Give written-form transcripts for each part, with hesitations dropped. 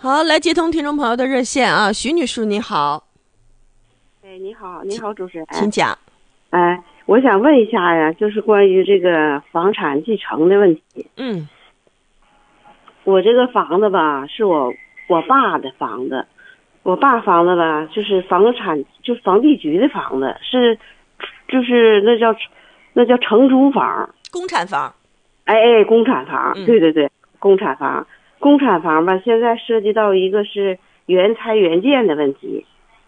好，来接通听众朋友的热线啊，徐女士你好。 哎，你好，你好，主持人， 请讲。 哎，我想问一下呀，就是关于这个房产继承的问题。我这个房子吧，是我爸的房子，我爸房子吧，就是就房地局的房子，就是那叫承租房， 公产房。 哎，公产房，对对对，公产房。公产房吧，现在涉及到一个是原拆原建的问题。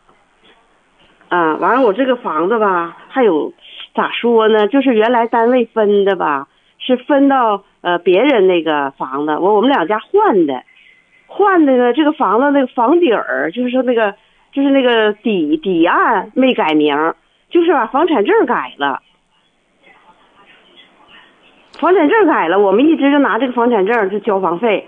完了，我这个房子吧，还有咋说呢？就是原来单位分的吧，是分到别人那个房子，我们两家换的呢。这个房子那个房底儿，就是说那个底案没改名，就是把房产证改了。房产证改了，我们一直就拿这个房产证就交房费。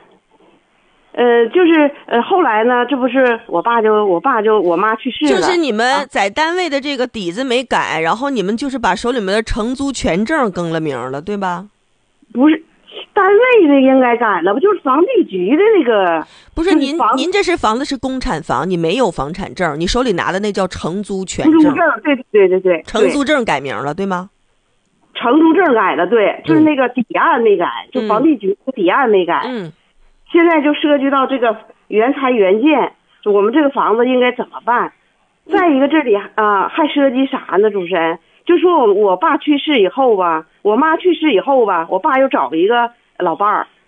后来呢，这不是我妈去世了， 就是你们在单位的这个底子没改，然后你们就是把手里面的承租权证更了名了，对吧？ 不是，单位的应该改了，不就是房地局的那个？ 不是，您这是房子是公产房，你没有房产证，你手里拿的那叫承租权证。 对， 承租证改名了，对吗？ 承租证改了，对，就是那个底案没改，就房地局的底案没改。现在就涉及到这个原拆原建，我们这个房子应该怎么办？再一个，这里还涉及啥呢？主持人，就说我爸去世以后吧，我妈去世以后吧，我爸又找一个老伴儿，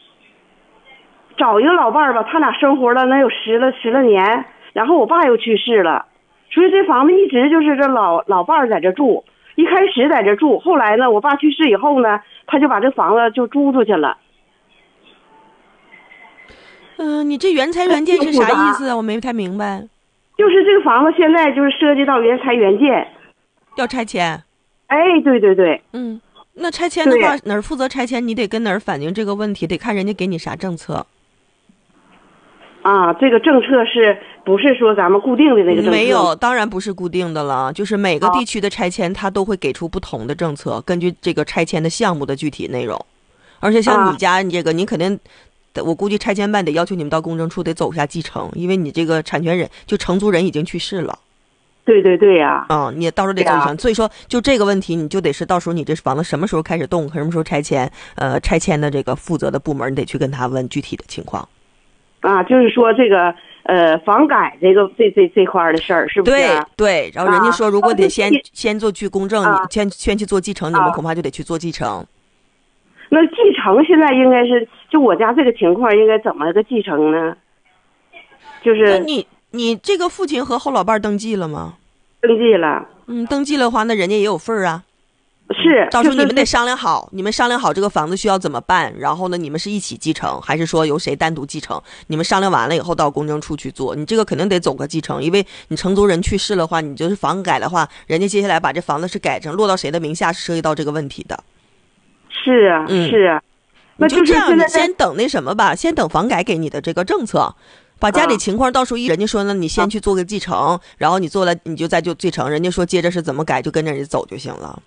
吧，他俩生活了能有十来年，然后我爸又去世了，所以这房子一直就是这老伴儿在这住，一开始在这住，后来呢，我爸去世以后呢，他就把这房子就租出去了。 你这原拆原建是啥意思啊？我没太明白。 就是这个房子现在就是涉及到原拆原建， 要拆迁。 哎，对。 那拆迁的话，哪儿负责拆迁？你得跟哪儿反映这个问题，得看人家给你啥政策。 这个政策是不是说咱们固定的那个政策？ 没有，当然不是固定的了。就是每个地区的拆迁，它都会给出不同的政策，根据这个拆迁的项目的具体内容。而且像你家，你这个你肯定。我估计拆迁办得要求你们到公证处得走下继承，因为你这个产权人就承租人已经去世了。 对呀。 你到时候得走继承，所以说就这个问题，你就得是到时候你这房子什么时候开始动，什么时候拆迁，拆迁的这个负责的部门你得去跟他问具体的情况。 就是说这个房改这块的事儿是不是？ 对，然后人家说如果得先做去公证，你先去做继承，你们恐怕就得去做继承。 那继承现在应该是就我家这个情况应该怎么个继承呢？就是你这个父亲和后老伴登记了吗？ 登记了。 登记的话，那人家也有份儿啊。 是。 到时候你们得商量好，你们商量好这个房子需要怎么办，然后呢，你们是一起继承，还是说由谁单独继承？你们商量完了以后到公证处去做，你这个肯定得走个继承，因为你承租人去世的话，你就是房改的话，人家接下来把这房子是改成落到谁的名下，是涉及到这个问题的。 是啊。 那就这样，你先等那什么吧，先等房改给你的这个政策，把家里情况到时候人家说呢，你先去做个继承，然后你做了你就再就继承，人家说接着是怎么改就跟着人家走就行了。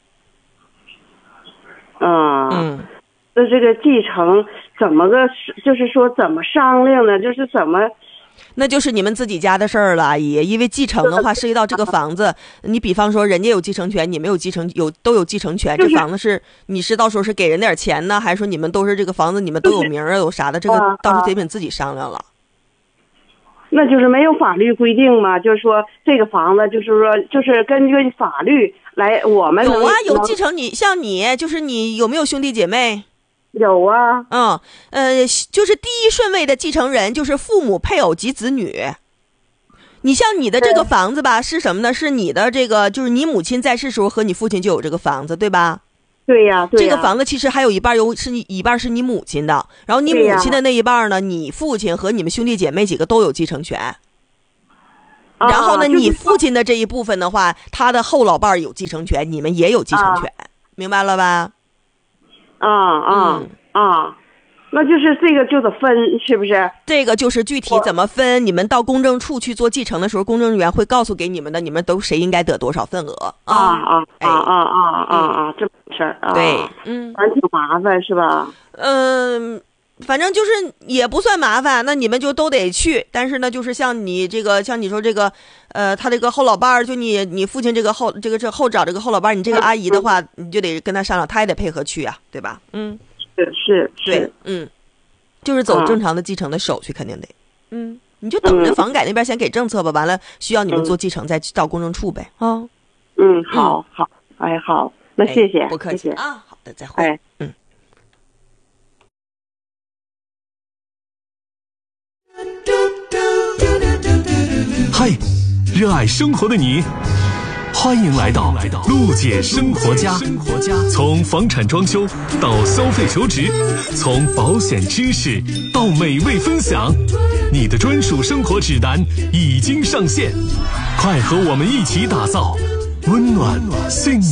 那这个继承怎么个就是说怎么商量呢？就是怎么？ 那就是你们自己家的事儿了，阿姨。因为继承的话涉及到这个房子，你比方说人家有继承权，你没有继承，都有继承权。这房子你是到时候是给人点钱呢，还是说你们都是这个房子你们都有名啊，有啥的？这个到时候得你自己商量了。 那就是没有法律规定嘛？就是说这个房子就是说就是根据法律来，我们有继承你像你就是你有没有兄弟姐妹？ 有啊。 就是第一顺位的继承人就是父母、配偶及子女。你像你的这个房子吧，是什么呢？是你的这个，就是你母亲在世时候和你父亲就有这个房子，对吧？ 对呀。 这个房子其实还有一半一半是你母亲的，然后你母亲的那一半呢，你父亲和你们兄弟姐妹几个都有继承权。然后呢，你父亲的这一部分的话，他的后老伴有继承权，你们也有继承权，明白了吧？ 那就是这个就得分，是不是？ 这个就是具体怎么分，你们到公证处去做继承的时候，公证人员会告诉给你们的，你们都谁应该得多少份额这么事儿啊？ 对， 反正挺麻烦是吧？ 反正就是也不算麻烦，那你们就都得去。但是呢，就是像你说这个，他这个后老伴儿，就你父亲这个后找这个后老伴儿，你这个阿姨的话，你就得跟他商量，他也得配合去啊，对吧？ 是， 对，就是走正常的继承的手续，肯定得，你就等着房改那边先给政策吧，完了需要你们做继承，再到公证处呗，啊。 好，哎，好，那谢谢， 不客气啊，好的，再会， 嗨，热爱生活的你，欢迎来到陆姐生活家。从房产装修到消费求职，从保险知识到美味分享，你的专属生活指南已经上线，快和我们一起打造温暖幸福